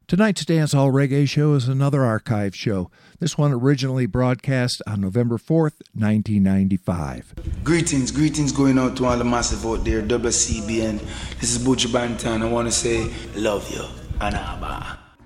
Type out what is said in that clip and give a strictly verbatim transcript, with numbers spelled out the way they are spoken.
Tonight's Dancehall Reggae Show is another archive show. This one originally broadcast on November fourth, nineteen ninety-five. Greetings, greetings going out to all the massive out there, W C B N. This is Butcher Banton. I want to say, love you, Anaba.